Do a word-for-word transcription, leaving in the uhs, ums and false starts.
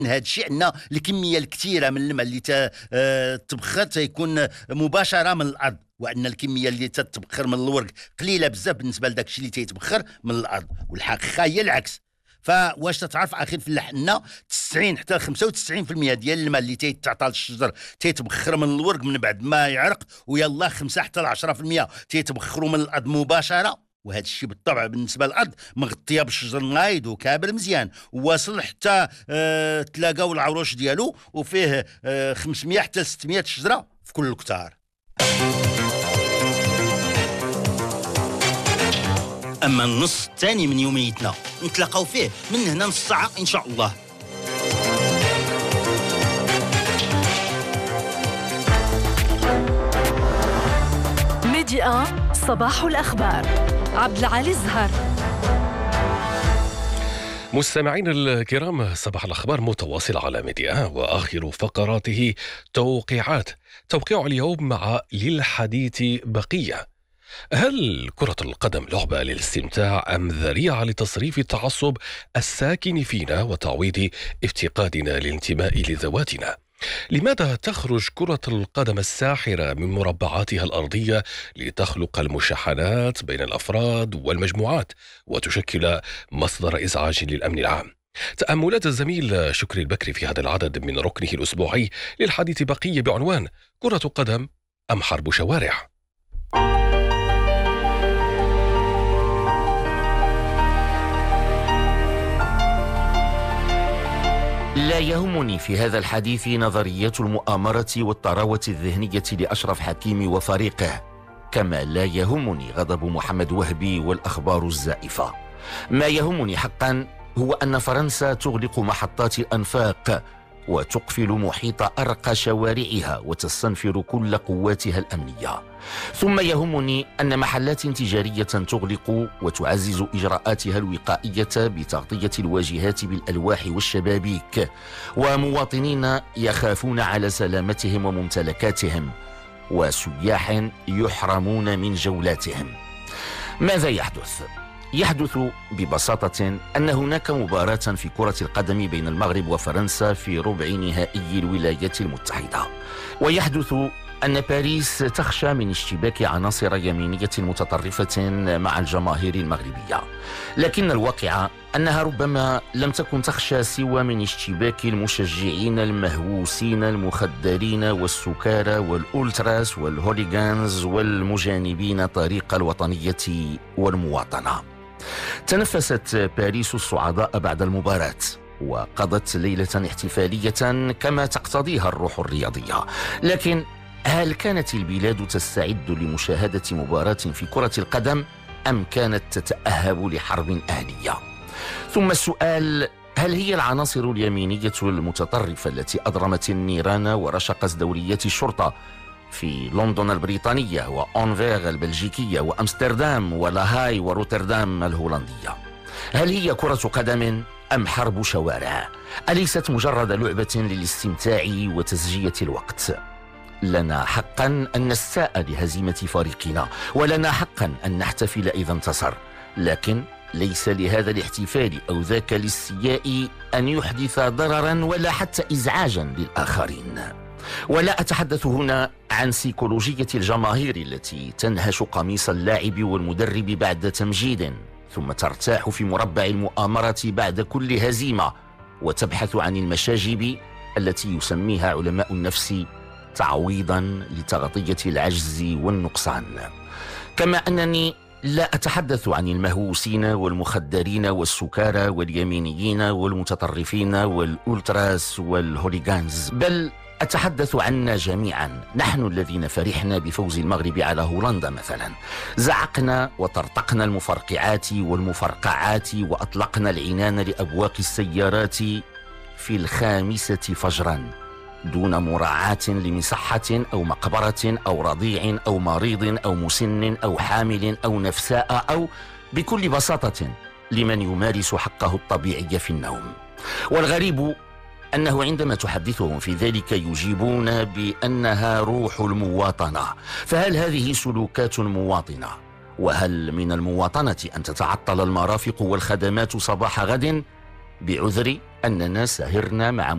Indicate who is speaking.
Speaker 1: هذا الشيء عندنا الكميه الكثيره من الماء اللي تتبخر تيكون مباشره من الارض، وان الكميه اللي تتبخر من الورق قليله بزاف بالنسبه لذاك الشيء اللي تيتبخر من الارض، والحقيقه هي العكس. فواش تتعرف اخي الفلاح عندنا تسعين حتى خمسة وتسعين بالمئة ديال الماء اللي تيتعطى للشجر تيتبخر من الورق من بعد ما يعرق، ويلا خمسة حتى عشرة بالمئة تيتبخروا من الارض مباشره. وهذا الشيء بالطبع بالنسبه للارض مغطيه بالشجر نايض وكابر مزيان، واصل حتى اه تلاقاو العروش ديالو وفيه اه خمسمئة حتى ستمئة شجره في كل كتار. اما النص الثاني من يوميتنا نتلاقاو فيه من هنا نص ساعه ان شاء الله.
Speaker 2: ميديا صباح الأخبار عبد العالي الزهر.
Speaker 3: مستمعين الكرام، صباح الأخبار متواصل على ميديا، وآخر فقراته توقيعات. توقيع اليوم مع للحديث بقية. هل كرة القدم لعبة للاستمتاع أم ذريعة لتصريف التعصب الساكن فينا وتعويض افتقادنا للانتماء لذواتنا؟ لماذا تخرج كرة القدم الساحرة من مربعاتها الأرضية لتخلق المشاحنات بين الأفراد والمجموعات وتشكل مصدر إزعاج للأمن العام؟ تأملات الزميل شكري البكري في هذا العدد من ركنه الأسبوعي للحديث بقية بعنوان كرة قدم أم حرب شوارع؟
Speaker 4: لا يهمني في هذا الحديث نظريات المؤامرة والطراوة الذهنية لأشرف حكيمي وفريقه، كما لا يهمني غضب محمد وهبي والأخبار الزائفة. ما يهمني حقا هو أن فرنسا تغلق محطات الأنفاق وتقفل محيط أرقى شوارعها وتستنفر كل قواتها الأمنية. ثم يهمني أن محلات تجارية تغلق وتعزز إجراءاتها الوقائية بتغطية الواجهات بالألواح والشبابيك، ومواطنين يخافون على سلامتهم وممتلكاتهم، وسياح يحرمون من جولاتهم. ماذا يحدث؟ يحدث ببساطة أن هناك مباراة في كرة القدم بين المغرب وفرنسا في ربع نهائي الولايات المتحدة، ويحدث أن باريس تخشى من اشتباك عناصر يمينية متطرفة مع الجماهير المغربية، لكن الواقع أنها ربما لم تكن تخشى سوى من اشتباك المشجعين المهووسين المخدرين والسكارى والأولتراس والهوليغانز والمجانبين طريق الوطنية والمواطنة. تنفست باريس الصعداء بعد المباراة وقضت ليلة احتفالية كما تقتضيها الروح الرياضية، لكن هل كانت البلاد تستعد لمشاهدة مباراة في كرة القدم أم كانت تتأهب لحرب أهلية؟ ثم السؤال: هل هي العناصر اليمينية المتطرفة التي أضرمت النيران ورشقت دوريات الشرطة في لندن البريطانية وأنفير البلجيكية وأمستردام ولاهاي وروتردام الهولندية، هل هي كرة قدم أم حرب شوارع؟ أليست مجرد لعبة للاستمتاع وتسجية الوقت؟ لنا حقا أن نستاء لهزيمة فريقنا، ولنا حقا أن نحتفل إذا انتصر، لكن ليس لهذا الاحتفال أو ذاك الاستياء أن يحدث ضررا ولا حتى إزعاجا للآخرين. ولا أتحدث هنا عن سيكولوجية الجماهير التي تنهش قميص اللاعب والمدرب بعد تمجيد، ثم ترتاح في مربع المؤامرة بعد كل هزيمة وتبحث عن المشاجب التي يسميها علماء النفس تعويضا لتغطية العجز والنقصان. كما أنني لا أتحدث عن المهووسين والمخدرين والسكارى واليمينيين والمتطرفين والأولتراس والهوليغانز، بل أتحدث عنا جميعا، نحن الذين فرحنا بفوز المغرب على هولندا مثلا، زعقنا وطرطقنا المفرقعات والمفرقعات وأطلقنا العنان لأبواق السيارات في الخامسة فجرا دون مراعاة لمصحة أو مقبرة أو رضيع أو مريض أو مسن أو حامل أو نفساء أو بكل بساطة لمن يمارس حقه الطبيعي في النوم. والغريب أنه عندما تحدثهم في ذلك يجيبون بأنها روح المواطنة. فهل هذه سلوكات مواطنة؟ وهل من المواطنة أن تتعطل المرافق والخدمات صباح غد بعذر أننا سهرنا مع